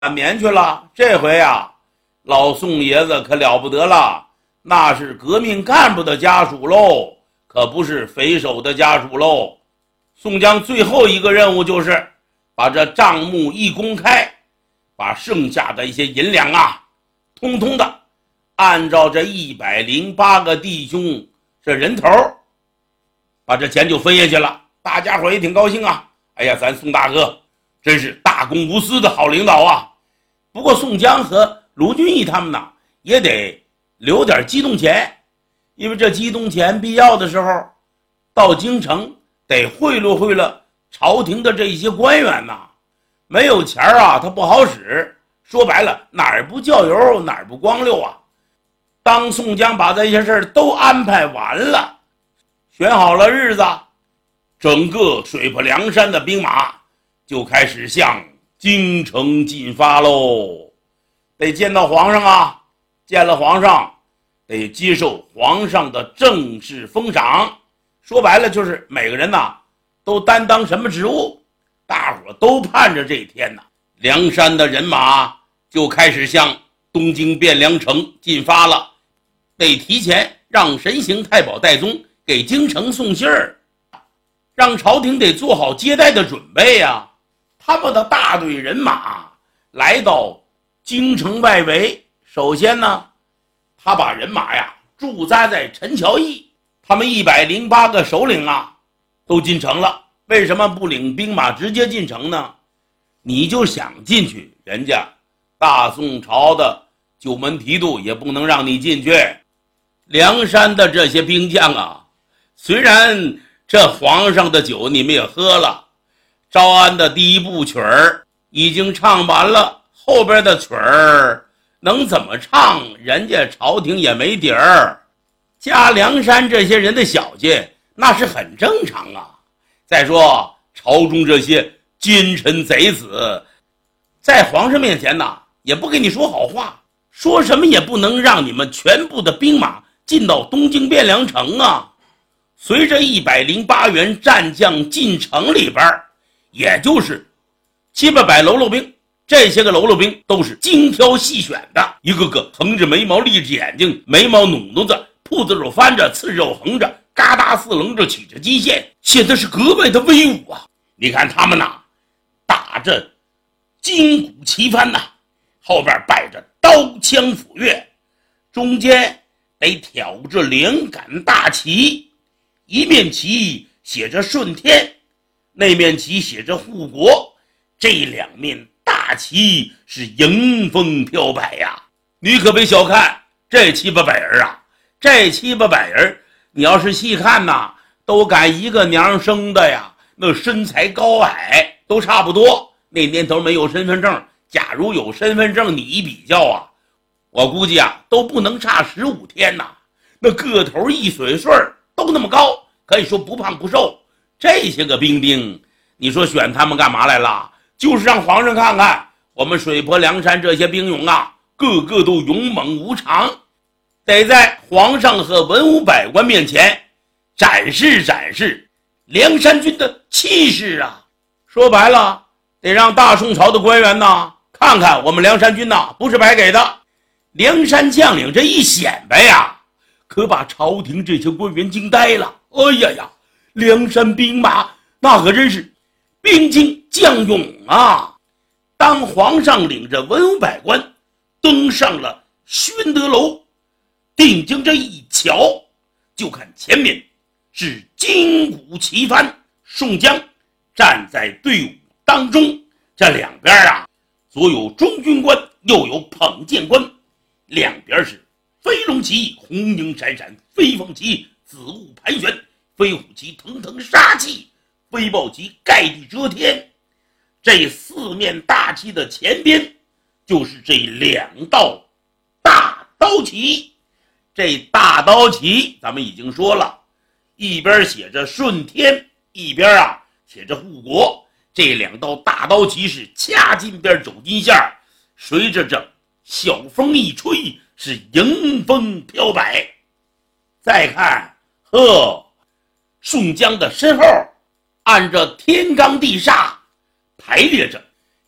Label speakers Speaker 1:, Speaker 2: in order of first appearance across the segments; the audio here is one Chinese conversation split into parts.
Speaker 1: 反面去了。这回啊，老宋爷子可了不得了，那是革命干部的家属喽，可不是匪首的家属喽。宋江最后一个任务就是把这账目一公开，把剩下的一些银两啊，通通的按照这108个弟兄这人头，把这钱就分下去了。大家伙也挺高兴啊，哎呀，咱宋大哥真是大公无私的好领导啊。不过宋江和卢俊义他们呢，也得留点机动钱，因为这机动钱必要的时候到京城得贿赂朝廷的这些官员呐，没有钱啊他不好使。说白了，哪儿不叫油哪儿不光溜啊。当宋江把这些事都安排完了，选好了日子，整个水泊梁山的兵马就开始向京城进发喽。得见到皇上啊，见了皇上得接受皇上的正式封赏。说白了就是每个人呐都担当什么职务，大伙都盼着这一天呐。梁山的人马就开始向东京汴梁城进发了，得提前让神行太保戴宗给京城送信儿，让朝廷得做好接待的准备啊。他们的大队人马来到京城外围，首先呢，他把人马呀驻扎在陈桥驿，他们108个首领啊都进城了。为什么不领兵马直接进城呢？你就想进去，人家大宋朝的九门提督也不能让你进去。梁山的这些兵将啊，虽然这皇上的酒你们也喝了，招安的第一部曲儿已经唱完了，后边的曲儿能怎么唱，人家朝廷也没底儿。加梁山这些人的小气那是很正常啊。再说朝中这些奸臣贼子在皇上面前呢也不跟你说好话，说什么也不能让你们全部的兵马进到东京汴梁城啊。随着108员战将进城里边，也就是700-800喽啰兵，这些个喽啰兵都是精挑细选的，一个个横着眉毛立着眼睛，眉毛努努着，铺子肉翻着，刺肉横着，嘎达四棱着，起着基线，显得是格外的威武啊。你看他们呐，打着金鼓旗幡呐，后边摆着刀枪斧钺，中间得挑着两杆大旗，一面旗写着顺天，那面旗写着护国，这两面大旗是迎风飘摆呀。你可别小看这700-800人啊，这700-800人你要是细看呐，都赶一个娘生的呀，那身材高矮都差不多。那年头没有身份证，假如有身份证你一比较啊，我估计啊都不能差15天呐。那个头一水穗都那么高，可以说不胖不瘦。这些个兵，你说选他们干嘛来了？就是让皇上看看我们水泊梁山这些兵勇啊，个个都勇猛无常，得在皇上和文武百官面前展示展示梁山军的气势啊。说白了，得让大宋朝的官员呐看看我们梁山军呐不是白给的。梁山将领这一显摆呀，可把朝廷这些官员惊呆了。哎呀呀，梁山兵马那可真是兵精将勇啊。当皇上领着文武百官登上了宣德楼，定睛这一瞧，就看前面是金鼓旗幡，宋江站在队伍当中，这两边啊，左有中军官，右有捧剑官，两边是飞龙旗红缨闪闪，飞凤旗紫雾盘旋，飞虎旗腾腾杀气，飞豹旗盖地遮天。这四面大旗的前边就是这两道大刀旗。这大刀旗咱们已经说了，一边写着顺天，一边啊写着护国。这两道大刀旗是掐金边走金线，随着这小风一吹，是迎风飘摆。再看宋江的身后按着天罡地煞排列着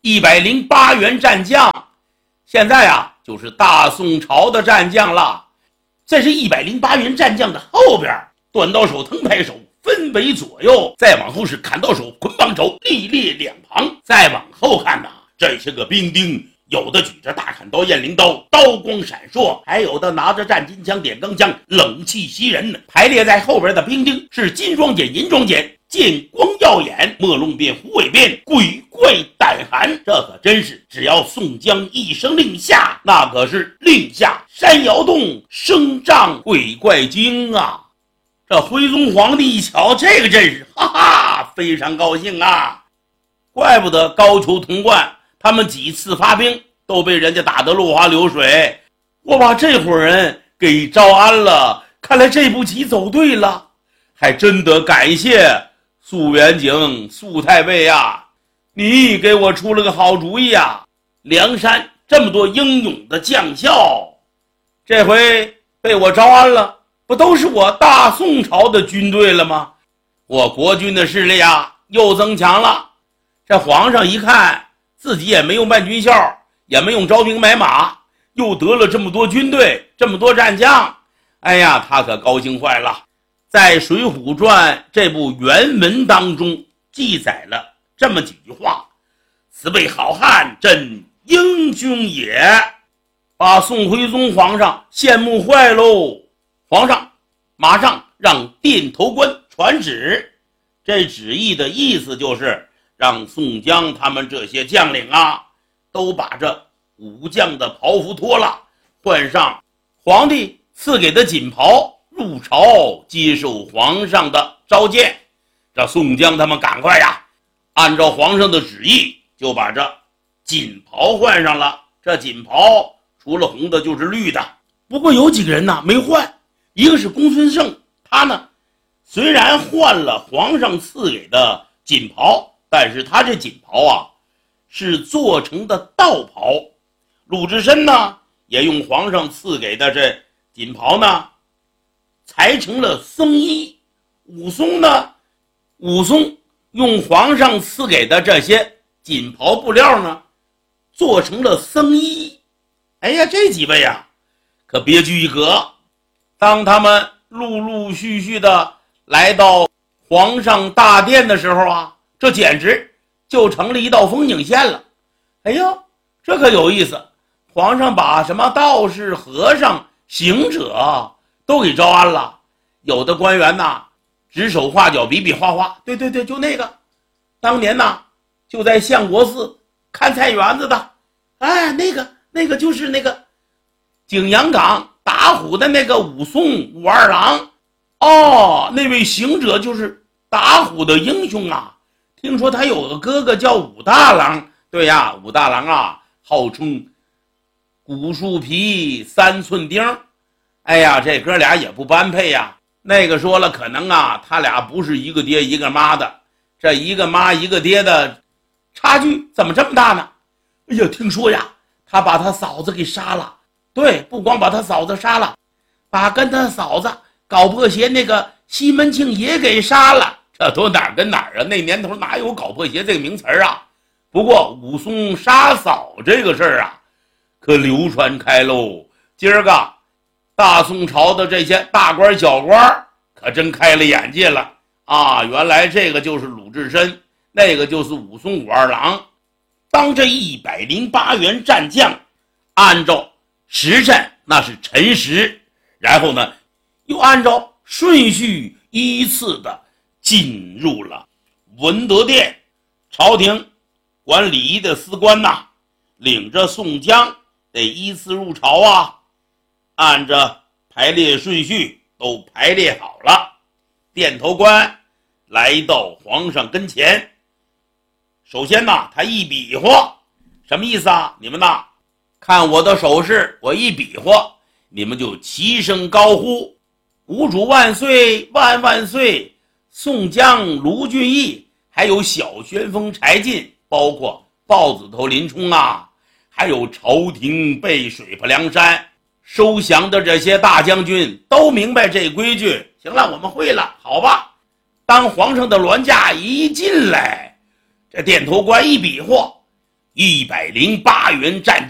Speaker 1: 108员战将，现在啊就是大宋朝的战将了。在这108员战将的后边，短刀手、藤牌手分为左右，再往后是砍刀手、捆绑手立列两旁，再往后看呐，这些个兵丁有的举着大砍刀、雁翎刀，刀光闪烁，还有的拿着战金枪、点钢枪，冷气袭人呢。排列在后边的兵丁是金装锏、银装锏，剑光耀眼，墨龙鞭、虎尾鞭，鬼怪胆寒。这可真是只要宋江一声令下，那可是令下山摇动，声胀鬼怪惊啊！这徽宗皇帝一瞧这个阵势，哈哈，非常高兴啊！怪不得高俅、童贯他们几次发兵都被人家打得落花流水，我把这伙人给招安了。看来这步棋走对了，还真得感谢肃元景、肃太尉呀，你给我出了个好主意啊！梁山这么多英勇的将校，这回被我招安了，不都是我大宋朝的军队了吗？我国军的势力啊又增强了。这皇上一看自己也没用办军校，也没用招兵买马，又得了这么多军队，这么多战将，哎呀，他可高兴坏了。在《水浒传》这部原文当中记载了这么几句话：此辈好汉，真英雄也。把宋徽宗皇上羡慕坏喽。皇上马上让殿头官传旨，这旨意的意思就是让宋江他们这些将领啊，都把这武将的袍服脱了，换上皇帝赐给的锦袍，入朝接受皇上的召见。这宋江他们赶快呀，按照皇上的旨意就把这锦袍换上了。这锦袍除了红的就是绿的，不过有几个人呢没换。一个是公孙胜，他呢虽然换了皇上赐给的锦袍，但是他这锦袍啊是做成的道袍。鲁智深呢也用皇上赐给的这锦袍呢裁成了僧衣。武松用皇上赐给的这些锦袍布料呢做成了僧衣。哎呀，这几位啊可别具一格。当他们陆陆续续的来到皇上大殿的时候啊，这简直就成了一道风景线了。哎呦，这可有意思，皇上把什么道士、和尚、行者都给招安了。有的官员呐指手画脚，比比划划，对，就那个当年呐就在相国寺看菜园子的，哎，那个就是那个景阳冈打虎的那个武松、武二郎。哦，那位行者就是打虎的英雄啊，听说他有个哥哥叫武大郎。对呀，武大郎啊号称古树皮3寸钉。哎呀，这哥俩也不般配呀。那个说了，可能啊他俩不是一个爹一个妈的，这一个妈一个爹的差距怎么这么大呢？哎呀，听说呀他把他嫂子给杀了。对，不光把他嫂子杀了，把跟他嫂子搞破鞋那个西门庆也给杀了。这都哪儿跟哪儿啊？那年头哪有搞破鞋这个名词啊？不过武松杀嫂这个事儿啊可流传开喽。今儿个大宋朝的这些大官小官可真开了眼界了啊！原来这个就是鲁智深，那个就是武松、武二郎。当这108员战将按照时辰那是辰时，然后呢又按照顺序依次的进入了文德殿。朝廷管礼仪的司官呐领着宋江得依次入朝啊，按着排列顺序都排列好了。殿头官来到皇上跟前，首先呢他一比划，什么意思啊？你们呐看我的手势，我一比划，你们就齐声高呼吴主万岁，万万岁，宋江、卢俊义，还有小旋风柴进，包括豹子头林冲啊，还有朝廷被水泊梁山收降的这些大将军都明白这规矩。行了，我们会了，好吧。当皇上的銮驾一进来，这殿头官一比划， 108员战